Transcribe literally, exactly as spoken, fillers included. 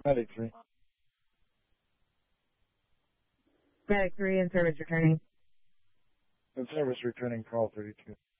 Medic three. Medic three in service returning. In service returning call thirty-two.